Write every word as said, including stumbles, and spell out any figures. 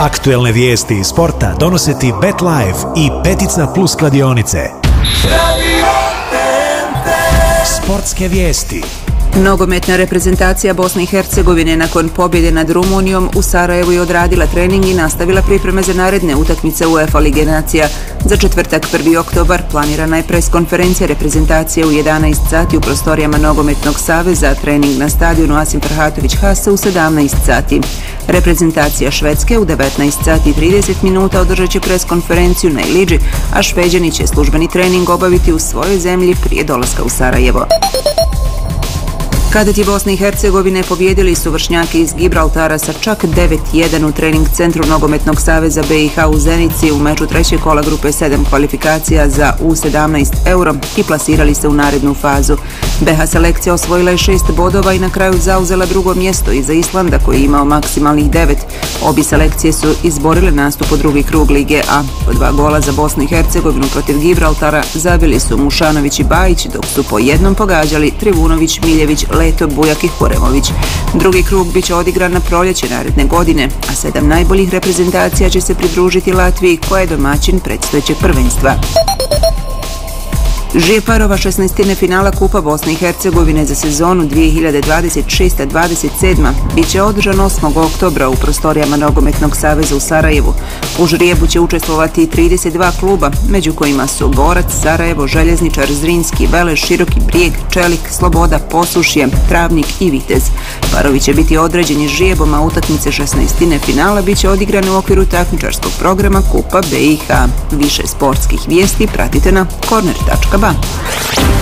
Aktuelne vijesti iz sporta donose ti BetLife i Petica Plus kladionice. Sportske vijesti. Nogometna reprezentacija Bosne i Hercegovine nakon pobjede nad Rumunijom u Sarajevu je odradila trening i nastavila pripreme za naredne utakmice UEFA Lige nacija. Za četvrtak prvi oktobar planirana je preskonferencija reprezentacije u jedanaest sati u prostorijama Nogometnog saveza, a trening na stadionu Asim Ferhatović Hase u sedamnaest sati. Reprezentacija Švedske u devetnaest sati i trideset minuta održat će preskonferenciju na Ilidži, a Šveđani će službeni trening obaviti u svojoj zemlji prije dolaska u Sarajevo. Kadeti Bosne i Hercegovine pobijedili su vršnjake iz Gibraltara sa čak devet jedan u trening centru Nogometnog saveza B i H u Zenici u meču trećeg kola grupe sedam kvalifikacija za U sedamnaest Euro i plasirali se u narednu fazu. B H selekcija osvojila je šest bodova i na kraju zauzela drugo mjesto iza Islanda koji je imao maksimalnih devet. Obje selekcije su izborile nastup u drugi krug Lige A. Po dva gola za Bosnu i Hercegovinu protiv Gibraltara zabili su Mušanović i Bajić, dok su po jednom pogađali Trivunović, Miljević, Leto, Bujak i Huremović. Drugi krug bit će odigran na proljeće naredne godine, a sedam najboljih reprezentacija će se pridružiti Latviji koja je domaćin predstojećeg prvenstva. Ž parova šesnaestine finala Kupa Bosne i Hercegovine za sezonu dvije hiljade dvadeset šeste dvadeset sedam bit će održan osmog oktobra u prostorijama Nogometnog saveza u Sarajevu. U žrijebu će učestvovati trideset dva kluba, među kojima su Borac, Sarajevo, Željezničar, Zrinski, Veleš, Široki Brijeg, Čelik, Sloboda, Posušje, Travnik i Vitez. Parovi će biti određeni žrijebom, a utakmice šesnaestine finala bit će odigrane u okviru takmičarskog programa Kupa B i H. Više sportskih vijesti pratite na korner tačka ba.